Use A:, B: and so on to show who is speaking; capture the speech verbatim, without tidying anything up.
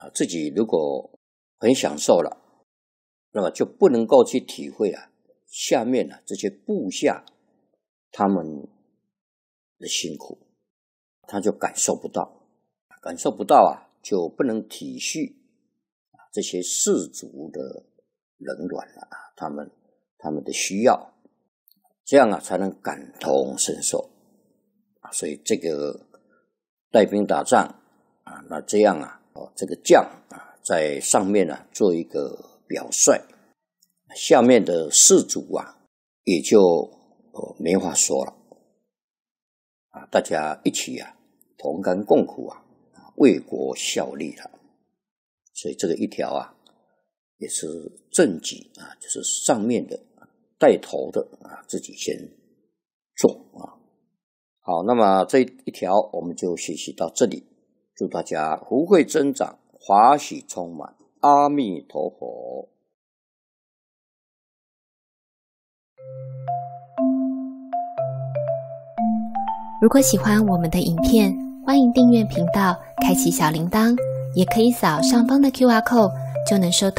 A: 啊，自己如果很享受了，那么就不能够去体会啊下面啊这些部下他们的辛苦，他就感受不到，感受不到啊，就不能体恤啊这些士族的冷暖啊，他们他们的需要，这样啊才能感同身受啊。所以这个带兵打仗啊，那这样啊，哦，这个将啊在上面啊做一个表率，下面的士族啊也就哦没话说了啊，大家一起啊同甘共苦啊，为国效力了。所以这个一条啊也是正己啊，就是上面的带头的啊自己先做啊。好，那么这一条我们就学习到这里，祝大家福慧增长，华喜充满，阿弥陀佛。
B: 如果喜欢我们的影片，欢迎订阅频道，开启小铃铛，也可以扫上方的 Q R code，就能收到